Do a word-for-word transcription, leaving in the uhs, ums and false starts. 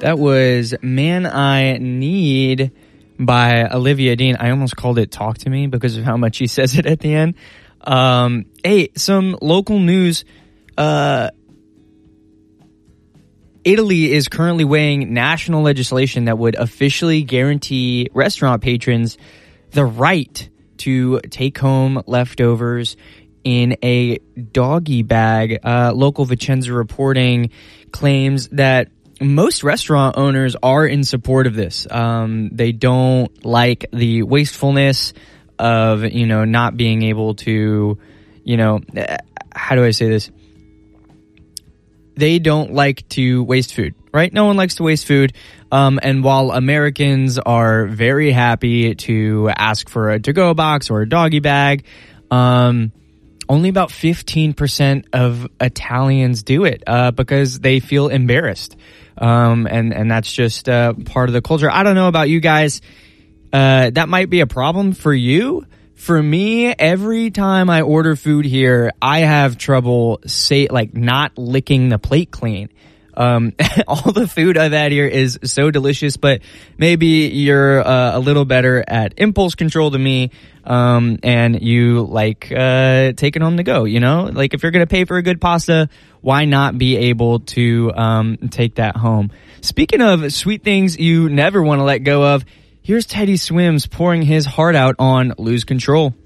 That was Man I Need by Olivia Dean. I almost called it Talk to Me because of how much he says it at the end. Um, hey, some local news. Uh, Italy is currently weighing national legislation that would officially guarantee restaurant patrons the right to take home leftovers in a doggy bag. Uh, local Vicenza reporting claims that most restaurant owners are in support of this. Um, they don't like the wastefulness of, you know, not being able to, you know, how do I say this? They don't like to waste food, right? No one likes to waste food. Um, and while Americans are very happy to ask for a to-go box or a doggy bag, um, only about fifteen percent of Italians do it uh, because they feel embarrassed. Um, and, and that's just uh, part of the culture. I don't know about you guys. Uh, that might be a problem for you. For me, every time I order food here, I have trouble say like not licking the plate clean. Um, all the food I've had here is so delicious, but maybe you're uh, a little better at impulse control than me. Um, and you like uh, taking on the go, you know, like if you're going to pay for a good pasta, why not be able to um, take that home? Speaking of sweet things you never want to let go of, here's Teddy Swims pouring his heart out on Lose Control.